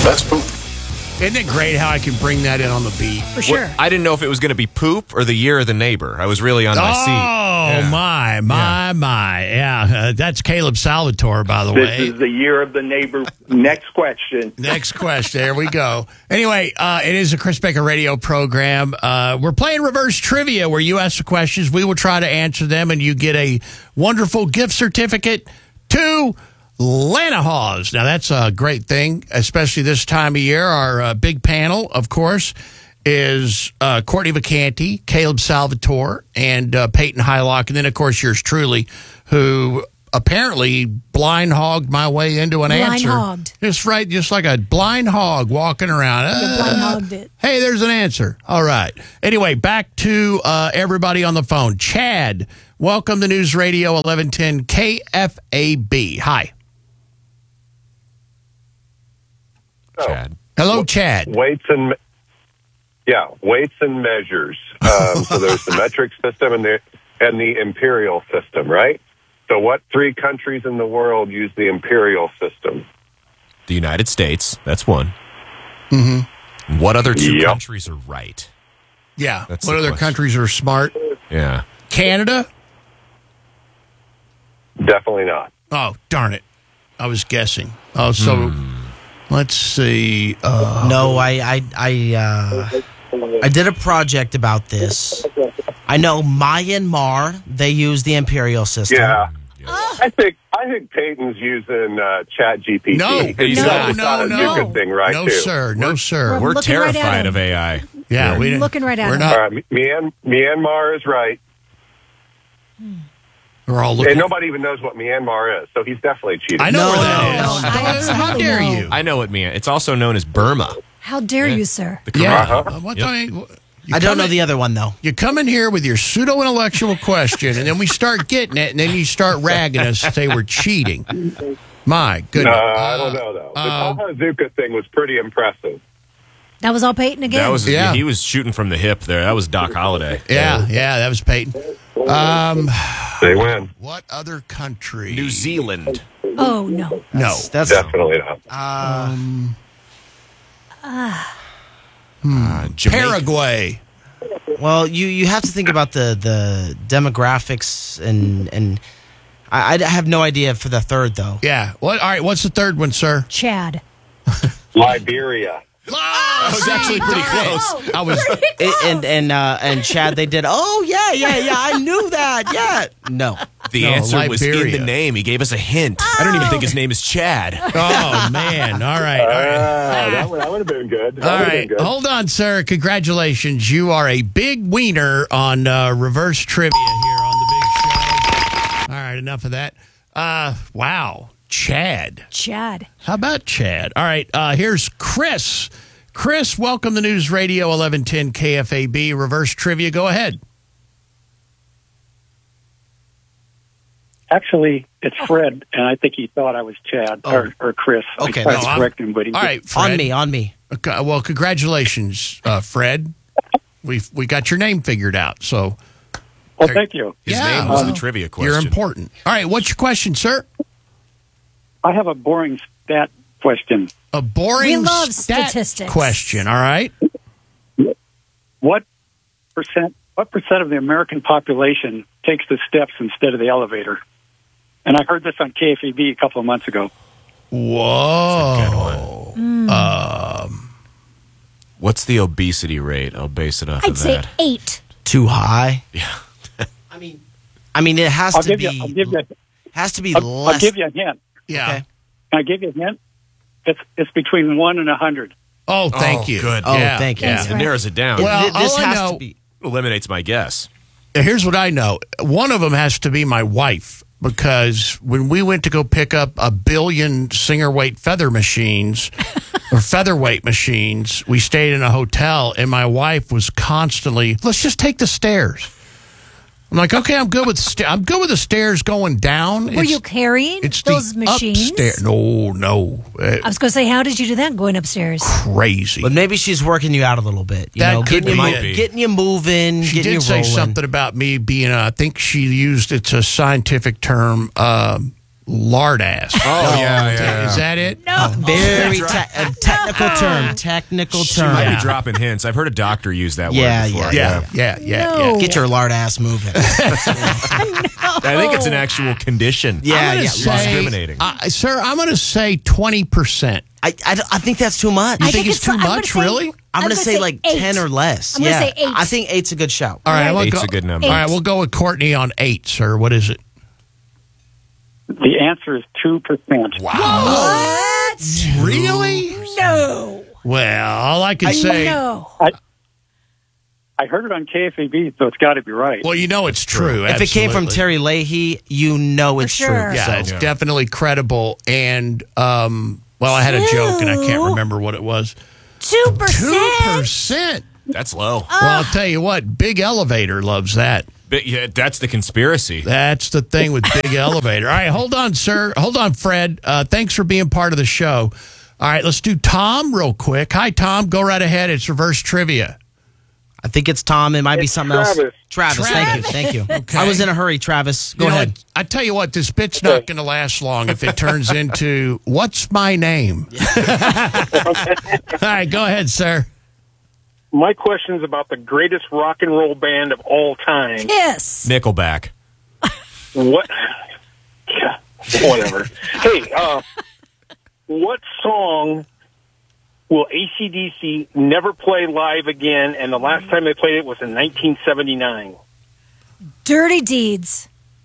Best poop. Isn't it great how I can bring that in on the beat? For sure. Well, I didn't know if it was going to be poop or the year of the neighbor. I was really on my seat. Oh, my. Yeah, that's Caleb Salvatore, by the way. This is the year of the neighbor. Next question. Next question. There we go. Anyway, it is a Chris Baker radio program. We're playing reverse trivia where you ask the questions. We will try to answer them, and you get a wonderful gift certificate to Lanahaws. Now, that's a great thing, especially this time of year. Our big panel, of course, is Courtney Vacanti, Caleb Salvatore, and Peyton Hylock, and then, of course, yours truly, who apparently blind hogged my way into an answer. Blind hogged. Just like a blind hog walking around. Blind hogged it. Hey, there's an answer. All right. Anyway, back to everybody on the phone. Chad, welcome to News Radio 1110 KFAB. Hi. Chad. Hello, Chad. Weights and measures. So there's the metric system and the imperial system, right? So what 3 countries in the world use the imperial system? The United States. That's one. Mm-hmm. What other 2 countries are right? Yeah. That's what the other question. countries are smart? Yeah. Canada? Definitely not. Oh, darn it. I was guessing. Oh, so let's see. No, I did a project about this. I know Myanmar, they use the imperial system. Yeah. I think Peyton's using Chat GPT. No. He's No. not a No. good thing, right? No, too. sir. No, sir. We're looking right at terrified him. of AI. Yeah, we didn't. Looking right at we're him. not. All right, Myanmar is right. We're all looking. And nobody even knows what Myanmar is, so he's definitely cheating. I know No, where no, that no, is. I How absolutely dare know. you? I know what Mia. It's also known as Burma. How dare you, sir? The Yeah. Korean. What Yep. time? I don't know the other one, though. You come in here with your pseudo-intellectual question, and then we start getting it, and then you start ragging us and say we're cheating. My goodness. I don't know, though. The Tahazuka thing was pretty impressive. That was all Peyton again? That was Yeah. He was shooting from the hip there. That was Doc Holliday. Yeah, that was Peyton. They win. What other country? New Zealand. Oh, no. No. That's Definitely not. Jamaica. Paraguay. well. You have to think about the demographics and I have no idea for the third though. Yeah. What? All right. What's the third one, sir? Chad. Liberia. That was actually pretty close. I was. And Chad, they did. Oh yeah. I knew that. Yeah. No. The No, answer was in Liberia. the name. He gave us a hint. I don't even think his name is Chad. Oh man. All right. That would have been good. All right. Hold on, sir. Congratulations. You are a big wiener on reverse trivia here on the big show. All right. Enough of that. Wow. Chad. How about Chad? All right, here's Chris. Chris, welcome to News Radio 1110 KFAB. Reverse trivia, go ahead. Actually, it's Fred, and I think he thought I was Chad or Chris. Okay, I tried no, to I'm- correct him, but he All right, Fred. On me. Okay, well, congratulations, Fred. We got your name figured out, so Well, thank you. His Yeah. name was the trivia question. you're important. All right, what's your question, sir? I have a boring stat question. A boring We love stat statistics. question, all right? What percent of the American population takes the steps instead of the elevator? And I heard this on KFAB a couple of months ago. Whoa. What's the obesity rate? I'll base it off I'd of say that. 8. Too high. Yeah. I mean, it has I'll to give be. you. I'll give you. Has to be I'll less. give you a hint. Yeah. Okay. Can I give you a hint? It's between 1 and 100. Oh, thank you. good. Oh, Yeah, thank you. yeah. Thanks, It Fred. narrows it down. Well, this all I has know- to be. Eliminates my guess. Here's what I know. One of them has to be my wife because when we went to go pick up 1 billion Singer-weight feather machines or featherweight machines, we stayed in a hotel and my wife was constantly, let's just take the stairs. I'm like, okay, I'm good with the stairs going down. Were you carrying It's those the machines? upstairs. No. I was going to say, how did you do that going upstairs? Crazy. But maybe she's working you out a little bit. You That know, could getting, be you, it. getting you moving, She getting you did say rolling. something about me being, I think she used, it's a scientific term, Lardass. Oh, yeah. Is that it? No. Very technical term. Technical She term. might be dropping hints. I've heard a doctor use that Yeah, word before. Yeah. No. Get your lard ass moving. I think it's an actual condition. Yeah, I'm gonna yeah. say- Discriminating. Sir, I'm going to say 20%. I think that's too much. You think it's too much, really? I'm going to say like 8. 10 or less. I'm gonna say 8. I think 8's a good shout. All right, we'll Eight's go, a good number. All right, we'll go with Courtney on 8, sir. What is it? The answer is 2%. What? Really? No. Well, all I can say. No. I heard it on KFAB, so it's got to be right. Well, you know it's true. If it came from absolutely. Terry Leahy, you know it's sure. true. Yeah, So. it's definitely credible. And, well, I had a joke and I can't remember what it was. 2%. 2%. That's low. Well, I'll tell you what, Big Elevator loves that. But yeah, that's the conspiracy. That's the thing with Big Elevator. All right, hold on, sir. Hold on, Fred. Thanks for being part of the show. All right, let's do Tom real quick. Hi, Tom. Go right ahead. It's reverse trivia. I think it's Tom. It might be something else. Travis. Thank you. Okay. I was in a hurry, Travis. Go You know ahead. what? I tell you what, this bit's not going to last long if it turns into what's my name? All right, go ahead, sir. My question is about the greatest rock and roll band of all time. Yes. Nickelback. What? Yeah, whatever. Hey, what song will AC/DC never play live again? And the last time they played it was in 1979. Dirty Deeds.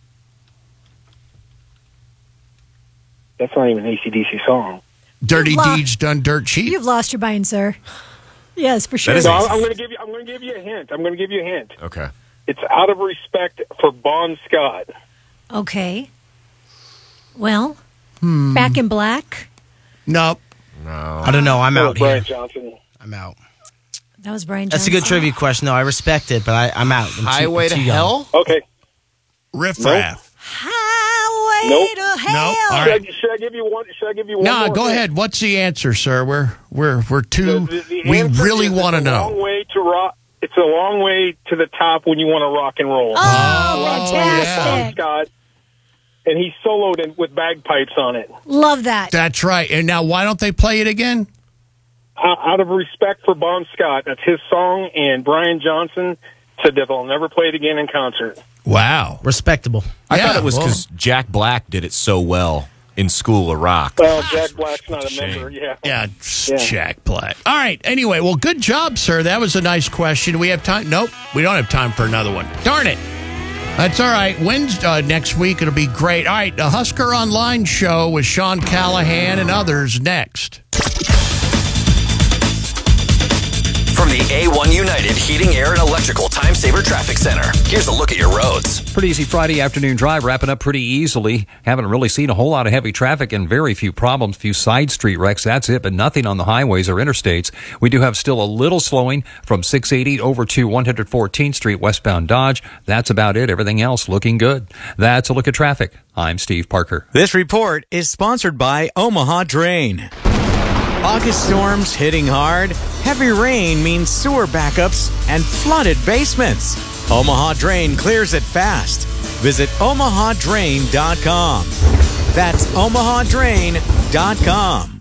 That's not even an AC/DC song. Dirty You've lost- deeds done dirt cheap. You've lost your mind, sir. Yes, for sure. is So I'm going to give you a hint. Okay. It's out of respect for Bon Scott. Okay. Well, Back in Black. Nope. I don't know. I'm out Brian here. Johnson. I'm out. That was Brian That's a Johnson. good trivia question, though. I respect it, but I'm out. I'm too- Highway I'm to too young. Hell? Okay. Riff Raff. Highway Nope. to Hell. No. All right. Should I give you one? No, more go hint? ahead. What's the answer, sir? We're too. The We answer really is want to it's a know. long way to rock. It's a long way to the top when you want to rock and roll. Oh, fantastic. Scott, and he soloed it with bagpipes on it. Love that. That's right. And now, why don't they play it again? Out of respect for Bon Scott, that's his song, and Brian Johnson said that they'll never play it again in concert. Wow. Respectable. I Yeah, thought it was well- because Jack Black did it so well in School of Rock. Well, Jack Black's not a Shame. member, yeah. Yeah, Jack Black. All right. Anyway, well, good job, sir. That was a nice question. We have time? Nope. We don't have time for another one. Darn it. That's all right. Wednesday next week, it'll be great. All right. The Husker Online show with Sean Callahan and others next. From the A1 United Heating, Air, and Electrical Time Saver Traffic Center, here's a look at your roads. Pretty easy Friday afternoon drive, wrapping up pretty easily. Haven't really seen a whole lot of heavy traffic and very few problems, few side street wrecks. That's it, but nothing on the highways or interstates. We do have still a little slowing from 680 over to 114th Street westbound Dodge. That's about it. Everything else looking good. That's a look at traffic. I'm Steve Parker. This report is sponsored by Omaha Drain. August storms hitting hard. Heavy rain means sewer backups and flooded basements. Omaha Drain clears it fast. Visit omahadrain.com. That's omahadrain.com.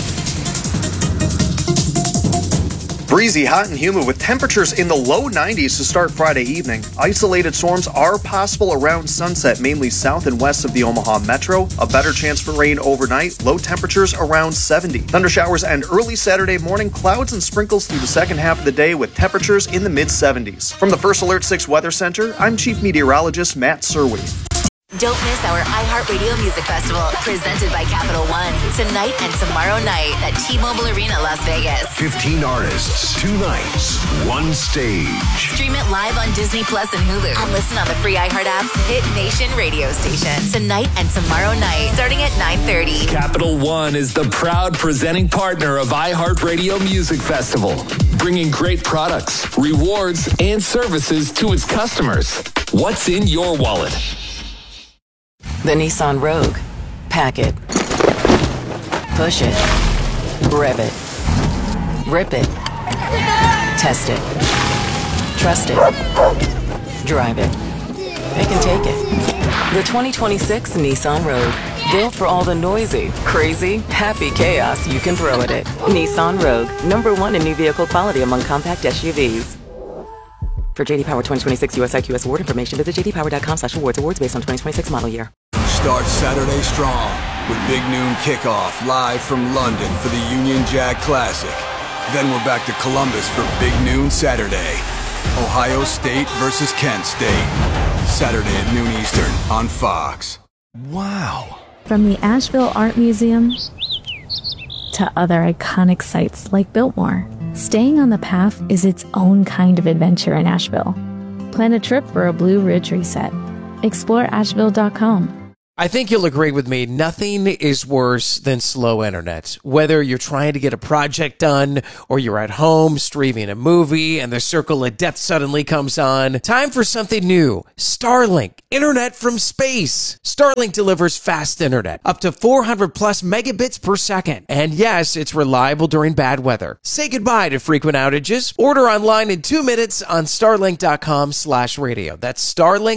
Breezy, hot and humid with temperatures in the low 90s to start Friday evening. Isolated storms are possible around sunset, mainly south and west of the Omaha Metro. A better chance for rain overnight. Low temperatures around 70. Thundershowers end early Saturday morning. Clouds and sprinkles through the second half of the day with temperatures in the mid-70s. From the First Alert 6 Weather Center, I'm Chief Meteorologist Matt Serwy. Don't miss our iHeartRadio Music Festival, presented by Capital One, tonight and tomorrow night at T-Mobile Arena, Las Vegas. 15 artists, 2 nights, 1 stage. Stream it live on Disney Plus and Hulu, and listen on the free iHeart app's Hit Nation radio station. Tonight and tomorrow night, starting at 9:30. Capital One is the proud presenting partner of iHeartRadio Music Festival, bringing great products, rewards, and services to its customers. What's in your wallet? The Nissan Rogue. Pack it. Push it. Rev it. Rip it. Test it. Trust it. Drive it. Pick and take it. The 2026 Nissan Rogue. Built for all the noisy, crazy, happy chaos you can throw at it. Nissan Rogue, #1 in new vehicle quality among compact SUVs. For JD Power 2026 US IQS award information, visit jdpower.com/awards. Awards based on 2026 model year. Start Saturday strong with Big Noon Kickoff live from London for the Union Jack Classic. Then we're back to Columbus for Big Noon Saturday. Ohio State versus Kent State. Saturday at noon Eastern on Fox. Wow. From the Asheville Art Museum to other iconic sites like Biltmore, staying on the path is its own kind of adventure in Asheville. Plan a trip for a Blue Ridge reset. Explore Asheville.com. I think you'll agree with me, nothing is worse than slow internet. Whether you're trying to get a project done or you're at home streaming a movie and the circle of death suddenly comes on, time for something new. Starlink, internet from space. Starlink delivers fast internet, up to 400 plus megabits per second. And yes, it's reliable during bad weather. Say goodbye to frequent outages. Order online in 2 minutes on starlink.com/radio. That's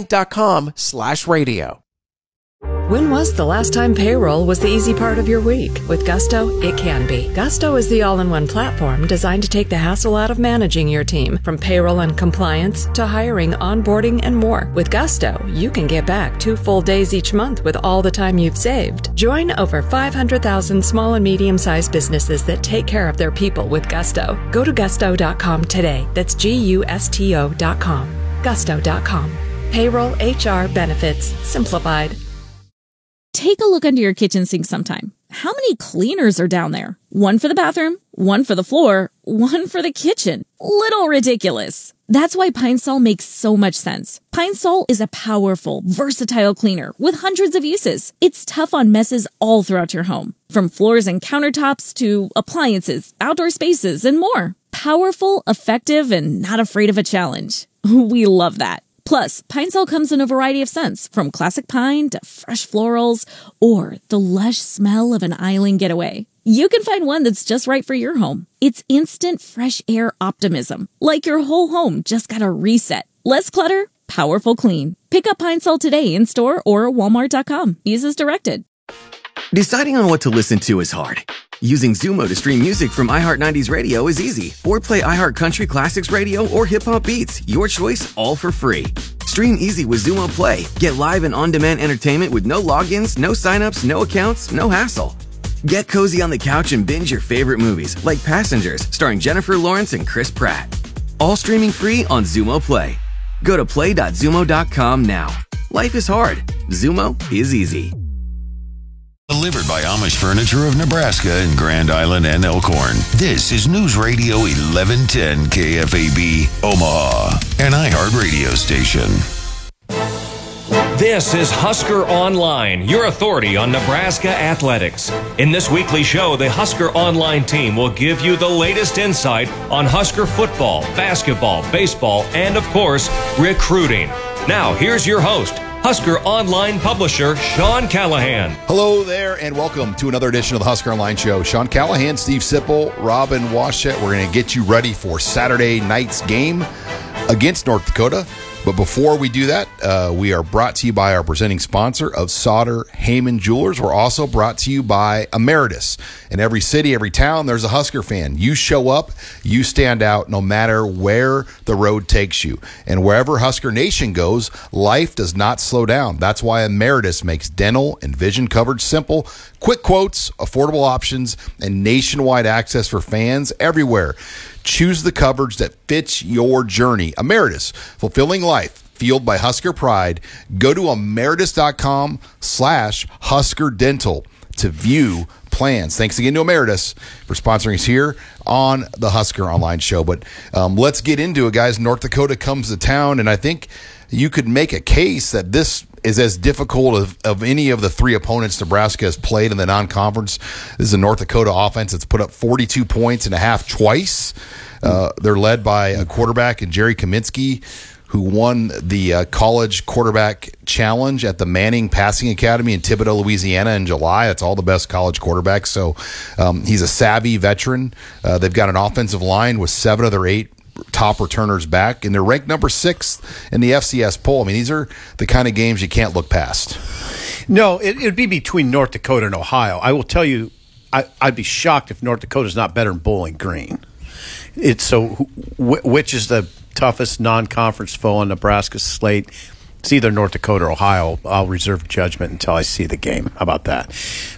starlink.com/radio. When was the last time payroll was the easy part of your week? With Gusto, it can be. Gusto is the all-in-one platform designed to take the hassle out of managing your team, from payroll and compliance to hiring, onboarding, and more. With Gusto, you can get back 2 full days each month with all the time you've saved. Join over 500,000 small and medium-sized businesses that take care of their people with Gusto. Go to gusto.com today. That's GUSTO.com. Gusto.com. Payroll, HR, benefits, simplified. Take a look under your kitchen sink sometime. How many cleaners are down there? One for the bathroom, one for the floor, one for the kitchen. Little ridiculous. That's why Pine Sol makes so much sense. Pine Sol is a powerful, versatile cleaner with hundreds of uses. It's tough on messes all throughout your home, from floors and countertops to appliances, outdoor spaces, and more. Powerful, effective, and not afraid of a challenge. We love that. Plus, Pine Sol comes in a variety of scents, from classic pine to fresh florals, or the lush smell of an island getaway. You can find one that's just right for your home. It's instant fresh air optimism, like your whole home just got a reset. Less clutter, powerful clean. Pick up Pine Sol today in store or walmart.com. Use as directed. Deciding on what to listen to is hard. Using Zumo to stream music from iHeart 90s Radio is easy. Or play iHeart Country Classics Radio or Hip Hop Beats. Your choice, all for free. Stream easy with Zumo Play. Get live and on-demand entertainment with no logins, no signups, no accounts, no hassle. Get cozy on the couch and binge your favorite movies, like Passengers, starring Jennifer Lawrence and Chris Pratt. All streaming free on Zumo Play. Go to play.zumo.com now. Life is hard. Zumo is easy. Delivered by Amish Furniture of Nebraska in Grand Island and Elkhorn. This is News Radio 1110 KFAB, Omaha, an iHeart radio station. This is Husker Online, your authority on Nebraska athletics. In this weekly show, the Husker Online team will give you the latest insight on Husker football, basketball, baseball, and, of course, recruiting. Now, here's your host, Husker Online publisher Sean Callahan. Hello there, and welcome to another edition of the Husker Online Show. Sean Callahan, Steve Sipple, Robin Waschet. We're going to get you ready for Saturday night's game against North Dakota. But before we do that, we are brought to you by our presenting sponsor of Sauter Heyman Jewelers. We're also brought to you by Emeritus. In every city, every town, there's a Husker fan. You show up, you stand out no matter where the road takes you. And wherever Husker Nation goes, life does not slow down. That's why Emeritus makes dental and vision coverage simple, quick quotes, affordable options, and nationwide access for fans everywhere. Choose the coverage that fits your journey. Emeritus, fulfilling life, fueled by Husker pride. Go to emeritus.com/Husker Dental to view plans. Thanks again to Emeritus for sponsoring us here on the Husker Online Show. But let's get into it, guys. North Dakota comes to town, and I think you could make a case that this is as difficult of any of the three opponents Nebraska has played in the non-conference. This is a North Dakota offense that's put up 42 points and a half twice. They're led by a quarterback in Jerry Kaminsky, who won the college quarterback challenge at the Manning Passing Academy in Thibodaux, Louisiana in July. That's all the best college quarterbacks. So he's a savvy veteran. They've got an offensive line with 7 of their 8 top returners back, and they're ranked number 6 in the FCS poll. I mean, these are the kind of games you can't look past. No, it would be between North Dakota and Ohio. I will tell you, I'd be shocked if North Dakota's not better than Bowling Green. Which is the toughest non-conference foe on Nebraska's slate? It's either North Dakota or Ohio. I'll reserve judgment until I see the game. How about that?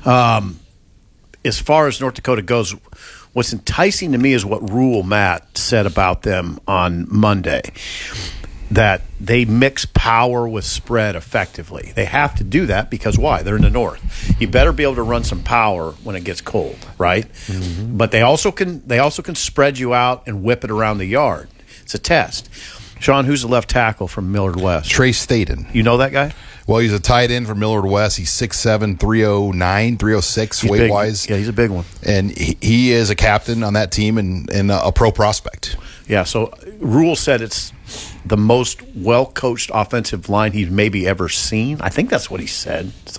As far as North Dakota goes, what's enticing to me is what Rule Matt said about them on Monday, that they mix power with spread effectively. They have to do that because why? They're in the north. You better be able to run some power when it gets cold, right? Mm-hmm. But they also can spread you out and whip it around the yard. It's a test. Sean, who's the left tackle from Millard West? Trey Staten. You know that guy? Well, he's a tight end from Millard West. He's 6'7", 309, 306 weight-wise. Yeah, he's a big one. And he is a captain on that team and a pro prospect. Yeah, so Rule said it's the most well-coached offensive line he's maybe ever seen. I think that's what he said.